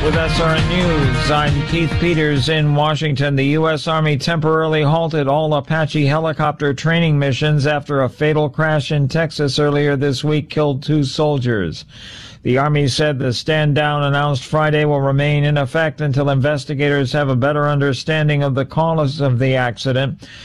With SRN News, I'm Keith Peters in Washington. The U.S. Army temporarily halted all Apache helicopter training missions after a fatal crash in Texas earlier this week killed 2 soldiers. The Army said the stand-down announced Friday will remain in effect until investigators have a better understanding of the cause of the accident.